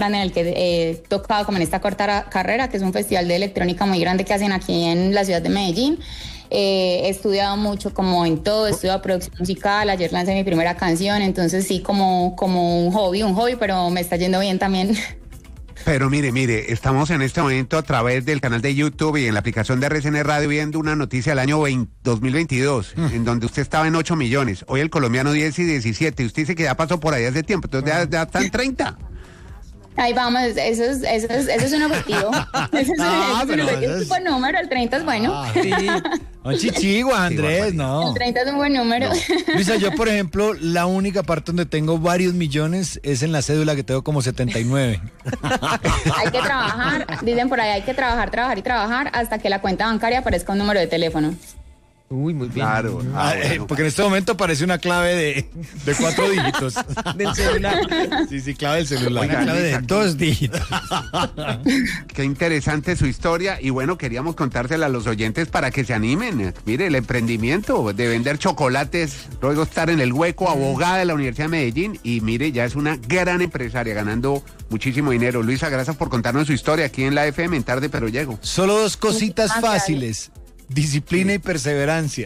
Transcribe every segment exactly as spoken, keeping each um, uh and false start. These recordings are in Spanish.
grande en el que he tocado como en esta corta carrera, que es un festival de electrónica muy grande que hacen aquí en la ciudad de Medellín. Eh, he estudiado mucho como en todo, he estudiado producción musical, ayer lancé mi primera canción, entonces sí, como, como un hobby, un hobby, pero me está yendo bien también. Pero mire, mire, estamos en este momento a través del canal de YouTube y en la aplicación de R C N Radio viendo una noticia del año veinte, dos mil veintidós, mm. en donde usted estaba en ocho millones, hoy el colombiano diez y diecisiete, y usted dice que ya pasó por ahí hace tiempo, entonces ya, ya está en treinta. Ahí vamos, eso es, eso es, eso es un objetivo. Eso es, Ah, eso es, un, es un buen número, el treinta es bueno. Ah, sí. Un chichigua, Andrés, sí, no. El treinta es un buen número. No. Luisa, yo por ejemplo, la única parte donde tengo varios millones es en la cédula, que tengo como setenta y nueve. Hay que trabajar, dicen por ahí, hay que trabajar, trabajar y trabajar hasta que la cuenta bancaria aparezca un número de teléfono. Uy, muy bien. Claro. Ah, Ah, eh, bueno. porque en este momento parece una clave de, de cuatro dígitos. Del celular. Sí, sí, clave del celular. Oiga, Una clave de Luisa, dos dígitos. Qué interesante su historia y bueno, queríamos contársela a los oyentes para que se animen. Mire, el emprendimiento de vender chocolates, luego estar en el hueco, abogada de la Universidad de Medellín y mire, ya es una gran empresaria ganando muchísimo dinero. Luisa, gracias por contarnos su historia aquí en la F M en Tarde Pero Llego. Solo dos cositas Muchísimas fáciles. Disciplina y perseverancia.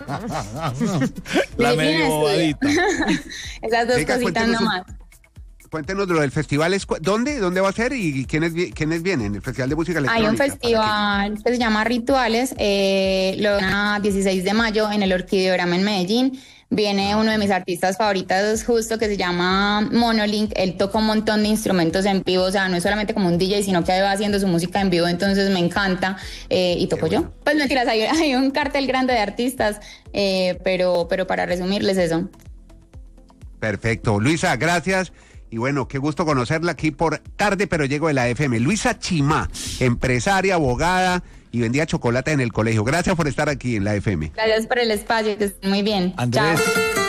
La Disciplina, medio estudio. bobadita. Esas dos Venga, cositas cuéntenos un- nomás. Cuéntenos lo del festival, es cu- ¿dónde? ¿Dónde va a ser? ¿Y quiénes, vi- quiénes vienen? El Festival de Música Hay Electrónica. un ¿para festival que se llama Rituales, eh, lo van dieciséis de mayo en el Orquideograma en Medellín. Viene uno de mis artistas favoritos justo que se llama Monolink. Él toca un montón de instrumentos en vivo, o sea, no es solamente como un D J, sino que va haciendo su música en vivo, entonces me encanta. Eh, y toco Qué bueno. yo. Pues mentiras, hay, hay un cartel grande de artistas, eh, pero, pero para resumirles eso. Perfecto. Luisa, gracias. Y bueno, qué gusto conocerla aquí por Tarde Pero Llego de la F M. Luisa Chimá, empresaria, abogada y vendía chocolate en el colegio. Gracias por estar aquí en la F M. Gracias por el espacio, que estén muy bien. Andrés. Chao.